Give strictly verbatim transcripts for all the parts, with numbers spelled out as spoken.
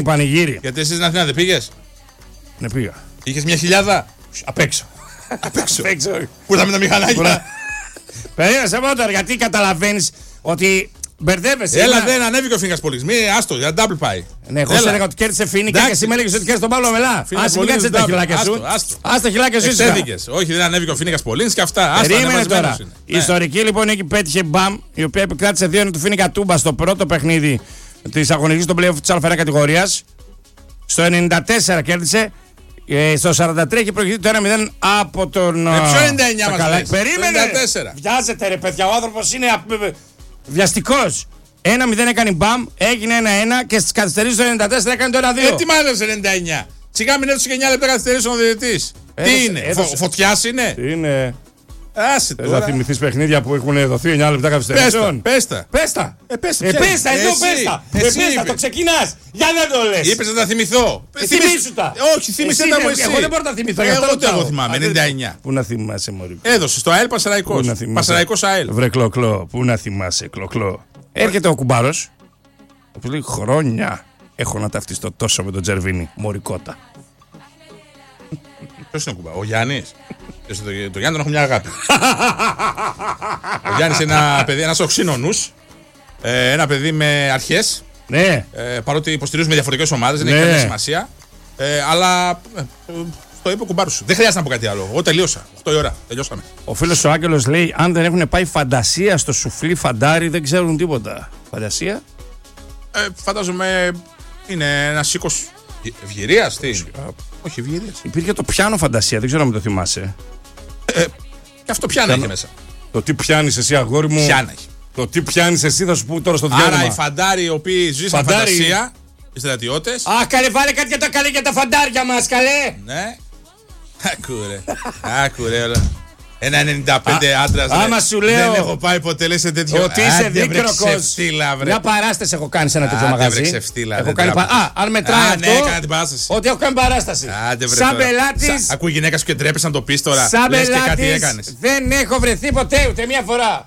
Πανηγύρι. Γιατί εσύ στην Αθήνα δεν πήγες? Ναι, πήγα. Είχες μια χιλιάδα? Απ' έξω. Απ' έξω. Απ' έξω. Πού ήταν με τα μηχανάκια? Περίμενε από τώρα, γιατί καταλαβαίνεις ότι μπερδεύεσαι. Έλα, Ένα- δεν ανέβηκε ο Φίνικας Πόλης. Μη, άστο, για double πάει. Ναι, εγώ Έλα. σου έλεγα ότι κέρδισε Φίνικα και Εντάξει. εσύ με έλεγες ότι κέρδισε τον Παύλο Μελά. Φίνικα Ας μην Πολύνης κάτσεις τα double. χιλάκια σου. Άστο, άστο. Ας τα χιλάκια σου. ήσυχα. Εξέδικες. Όχι, δεν ανέβηκε ο Φίνικας Πολύνης και αυτά. Άστο, Περίμενε ανεβασμένος τώρα. είναι. Η Ναι. ιστορική λοιπόν νίκη πέτυχε Μπαμ, η οποία επικράτησε δύο ένα του Φίνικα Τούμπα στο πρώτο παιχνίδι της αγωνιστικής των play-off της Α1 κατηγορίας. Στο ενενήντα τέσσερα κέρδισε. Ε, στο σαράντα τρία έχει προηγηθεί το ένα μηδέν από τον. Με ποιο ενενήντα εννιά μας Σακαλάκη. λες? Περίμενε! ενενήντα τέσσερα. Βιάζεται ρε παιδιά, ο άνθρωπος είναι βιαστικός. ένα μηδέn έκανε η Μπαμ, έγινε ένα ένα και στις καθυστερήσεις το ενενήντα τέσσερα έκανε το ένα δύο. Ε, τι μάλλον ενενήντα εννιά. Σιγά μην έδωσε και εννιά λεπτά καθυστερήσεων ο διαιτητής. Τι Έδωσε- είναι, έδωσε- φω, φωτιάς είναι. Είναι. Άσε Θες να τώρα. θυμηθείς παιχνίδια που έχουν δοθεί εννιά λεπτά Πες τα, καθυστερήσεων. πες τα. Πες τα. Ε, πες τα, Ε, ποια πες είναι? τα, εδώ Εσύ, πες τα. Ε, εσύ πες τα, είπες. το ξεκινάς. Για δεν το λες. Είπες να τα θυμηθώ. Ε, Θυμήσου- θυμήσου τα. Όχι, θύμισε Εσύ τα δεν- μου εσύ. εγώ δεν μπορώ να τα θυμηθώ, γι' Ε, αυτό Εγώ ούτε ρωτάω. εγώ θυμάμαι, Α, δεν- ενενήντα εννιά. Πού να θυμάσαι, Μωρή. Έδωσε στο ΑΕΛ Πού να Πασαραϊκός. θυμάσαι. Πασαραϊκός ΑΕΛ. Βρε κλοκλό, πού να θυμάσαι, κλοκλό. Έρχεται ο κουμπάρος. Που λέει χρόνια έχω να ταυτιστώ τόσο με τον Τζερβίνη. Μωρικότα. Ποιος είναι ο κουμπά, ο Γιάννης. Το, το Γιάννη τον έχω μια αγάπη. Ο Γιάννης είναι ένα παιδί, ένας οξύνονους. Ε, ένα παιδί με αρχές. Ναι. Ε, παρότι υποστηρίζουμε διαφορετικές ομάδες, δεν Ναι. έχει καμία σημασία. Ε, αλλά ε, το είπε ο κουμπάρος σου. Δεν χρειάζεται να πω κάτι άλλο. Εγώ τελείωσα. οκτώ η ώρα. Τελειώσαμε. Ο φίλος ο Άγγελος λέει: αν δεν έχουν πάει φαντασία στο σουφλί φαντάρι, δεν ξέρουν τίποτα. Φαντασία. Ε, φαντάζομαι είναι ένα οίκο ευγυρίας. Τι είναι? Όχι, ευγυρίας. Υπήρχε το πιάνο φαντασία, δεν ξέρω αν το θυμάσαι. Ε, και αυτό πιάνα έχει μέσα. Το τι πιάνεις εσύ, αγόρι μου. Πιάνα έχει. Το τι πιάνεις εσύ, θα σου πω τώρα στο διάλειμμα. Άρα οι φαντάροι οι οποίοι ζήσαν Φαντάρι. φαντασία, οι στρατιώτες. Α, καλέ, βάλε κάτι για τα καλέ για τα φαντάρια μας, καλέ. Ναι. Άκουρε. Άκουρε όλα. Ένα ενενήντα πέντε άντρας. ρε. άμα σου λέω Δεν έχω πάει ποτέ λες σε τέτοιο. Ότι είσαι Άντε, βρε, δίκροκος. ξεφτύλα, βρε. Μια παράσταση έχω κάνει σε ένα τέτοιο Άντε, βρε, μαγαζί. ξεφτύλα, Έχω δεν κάνει πα... τράπεζα. Α, αν μετράει Α, αυτό. ναι, έκανα την παράσταση. Ότι έχω κάνει παράσταση. Άντε, βρε, Σαν τώρα. πελάτης. Σα- Ακούει η γυναίκα σου και τρέπεσαι να το πεις τώρα. Σαν Λες και κάτι πελάτης έκανες. δεν έχω βρεθεί ποτέ ούτε μία φορά.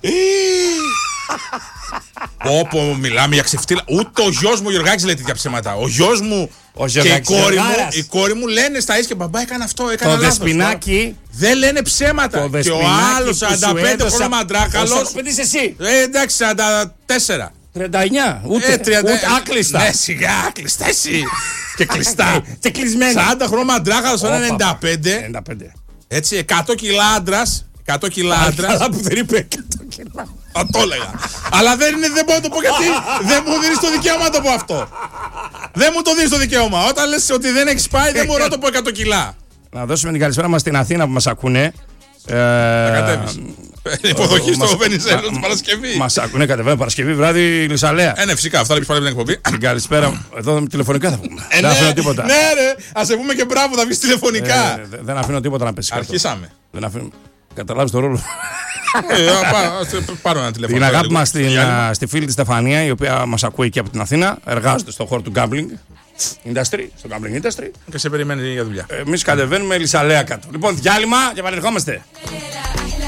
Όπω μιλάμε για ξεφτύλα. Ούτε ο γιος μου ο Γιωργάκης λέει τέτοια ψέματα. Ο γιος μου Ο και η Γιωργάκης κόρη, μου, Γιωργάρας. η κόρη μου λένε στα ίσια μπαμπά έκανε αυτό, έκανε Το λάθος. δεσπινάκι. Δεν λένε ψέματα. Το Και ο δεσπινάκι άλλος που σαράντα σου πέντε έδωσα- χρόνια μαντράκαλος. σαράντα πέντε είσαι εσύ. Ε, εντάξει, σαράντα τέσσερα. τριάντα εννιά. Ούτε, Ε, τριάντα- ούτε άκλειστα. Ναι, σιγά, κλειστά εσύ. Και κλειστά. Και κλεισμένα. σαράντα χρόνια μαντράκαλος, Όπα. ενενήντα πέντε. ενενήντα πέντε. Έτσι, εκατό κιλά άντρας. εκατό κιλά άντρας. Αλλά που δεν είπε εκατό κιλά. Θα το έλεγα. Αλλά δεν, είναι, δεν μπορώ να το πω γιατί δεν μου δίνεις το δικαίωμα να το πω αυτό. Δεν μου το δίνεις το δικαίωμα. Όταν λες ότι δεν έχεις πάει, δεν μπορώ να το πω εκατό κιλά. Να δώσουμε την καλησπέρα μας στην Αθήνα που μας ακούνε. Θα Ε, κατέβεις. Υποδοχή μας- στο Βενιζέλο μα- την Παρασκευή. Μας ακούνε, κατεβαίνω Παρασκευή βράδυ Λυσαλέα. Ε, ναι, φυσικά, αυτά τα πεις πάλι την εκπομπή. Την καλησπέρα. Εδώ τηλεφωνικά θα πούμε. Ε, Δεν ναι, αφήνω τίποτα. Ναι, ρε, ας σε πούμε και μπράβο, θα βγεις τηλεφωνικά. Ε, δε- Δεν αφήνω τίποτα να πέσει κάτω. Αρχίσαμε. Δεν αφήνω. Καταλάβεις το ρόλο. Ε, α, πά- ας, ε, Πάρω ένα τηλέφωνο. Την τώρα αγάπη λίγο. μας στην, Διάλειμμα. α, στη φίλη της Στεφανία, η οποία μας ακούει και από την Αθήνα. Εργάζεται στον χώρο του gambling industry, στο gambling industry. Και σε περιμένει για δουλειά. Εμείς κατεβαίνουμε Λυσαλέα κάτω. Λοιπόν, διάλειμμα και επανερχόμαστε.